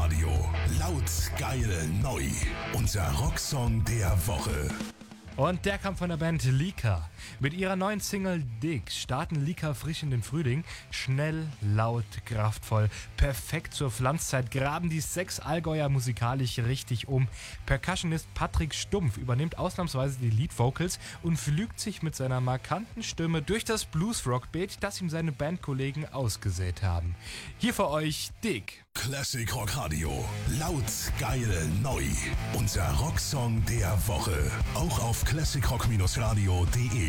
Radio. Laut, geil, neu. Unser Rocksong der Woche. Und der kam von der Band Lika. Mit ihrer neuen Single Dig starten Lika frisch in den Frühling. Schnell, laut, kraftvoll, perfekt zur Pflanzzeit graben die 6 Allgäuer musikalisch richtig um. Percussionist Patrick Stumpf übernimmt ausnahmsweise die Lead-Vocals und flügt sich mit seiner markanten Stimme durch das Blues-Rock-Beat, das ihm seine Bandkollegen ausgesät haben. Hier für euch Dig. Classic Rock Radio. Laut, geil, neu. Unser Rocksong der Woche. Auch auf classicrock-radio.de.